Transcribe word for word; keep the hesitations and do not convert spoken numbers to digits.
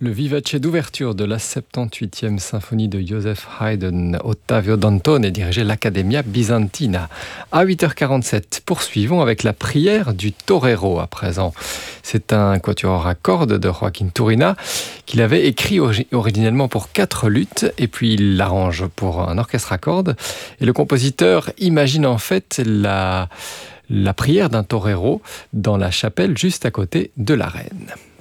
Le vivace d'ouverture de la soixante-dix-huitième symphonie de Joseph Haydn, Ottavio Dantone, dirigeait l'Accademia Bisantina. À huit heures quarante-sept, poursuivons avec la prière du torero à présent. C'est un quatuor à cordes de Joaquin Turina qu'il avait écrit originellement pour quatre luttes et puis il l'arrange pour un orchestre à cordes. Et le compositeur imagine en fait la, la prière d'un torero dans la chapelle juste à côté de l'arène.